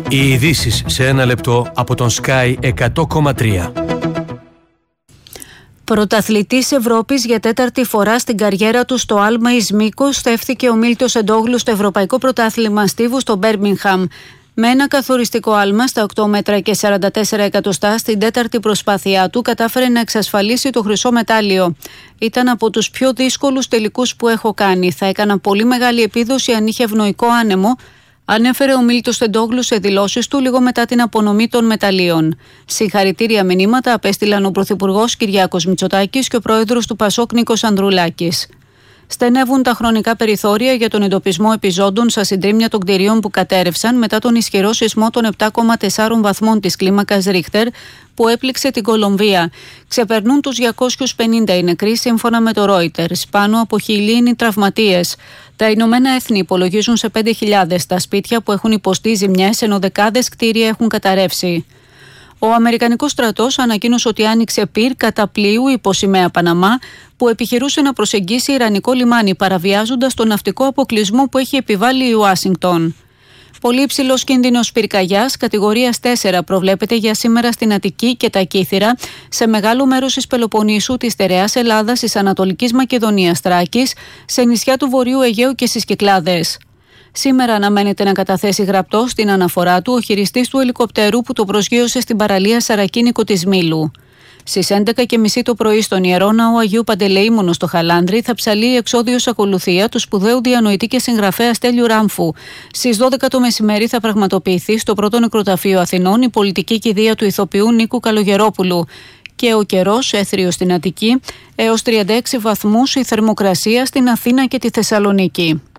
Οι ειδήσεις σε ένα λεπτό από τον Sky 100,3. Πρωταθλητής Ευρώπης για τέταρτη φορά στην καριέρα του στο άλμα εις μήκος, στέφθηκε ο Μίλτος Εντόγλου στο Ευρωπαϊκό Πρωτάθλημα Στίβου στο Μπέρμιγχαμ. Με ένα καθοριστικό άλμα στα 8 μέτρα και 44 εκατοστά, στην τέταρτη προσπάθειά του κατάφερε να εξασφαλίσει το χρυσό μετάλλιο. Ήταν από τους πιο δύσκολους τελικούς που έχω κάνει. Θα έκανα πολύ μεγάλη επίδοση αν είχε ευνοϊκό άνεμο, ανέφερε ο Μίλτος Εντόγλου σε δηλώσεις του λίγο μετά την απονομή των μεταλλίων. Συγχαρητήρια μηνύματα απέστειλαν ο Πρωθυπουργός Κυριάκος Μητσοτάκης και ο Πρόεδρος του Πασόκ Νίκος Ανδρουλάκης. Στενεύουν τα χρονικά περιθώρια για τον εντοπισμό επιζώντων στα συντρίμμια των κτηρίων που κατέρευσαν μετά τον ισχυρό σεισμό των 7,4 βαθμών της κλίμακας Ρίχτερ που έπληξε την Κολομβία. Ξεπερνούν τους 250 οι νεκροί σύμφωνα με το Reuters. Πάνω από 1.000 είναι οι τραυματίες. Τα Ηνωμένα Έθνη υπολογίζουν σε 5.000 τα σπίτια που έχουν υποστεί ζημιές, ενώ δεκάδες κτίρια έχουν καταρρεύσει. Ο Αμερικανικός στρατός ανακοίνωσε ότι άνοιξε πυρ κατά πλοίου υπό σημαία Παναμά που επιχειρούσε να προσεγγίσει ιρανικό λιμάνι, παραβιάζοντας τον ναυτικό αποκλεισμό που έχει επιβάλει η Ουάσιγκτον. Πολύ υψηλός κίνδυνος πυρκαγιάς κατηγορίας 4 προβλέπεται για σήμερα στην Αττική και τα Κύθυρα, σε μεγάλο μέρος της Πελοποννήσου, της στερεάς Ελλάδας, της Ανατολικής Μακεδονίας, Θράκης, σε νησιά του Βορείου Αιγαίου και στις Κυκλάδες. Σήμερα αναμένεται να καταθέσει γραπτό στην αναφορά του ο χειριστής του ελικοπτέρου που το προσγείωσε στην παραλία Σαρακίνικο της Μήλου. Στις 11.30 το πρωί στον Ιερό Ναό Αγίου Παντελεήμονο στο Χαλάνδρι θα ψαλεί η εξώδιος ακολουθία του σπουδαίου διανοητή και συγγραφέα Στέλιου Ράμφου. Στις 12 το μεσημέρι θα πραγματοποιηθεί στο πρώτο νεκροταφείο Αθηνών η πολιτική κηδεία του ηθοποιού Νίκου Καλογερόπουλου. Και ο καιρός έθριος στην Αττική, έως 36 βαθμούς η θερμοκρασία στην Αθήνα και τη Θεσσαλονίκη.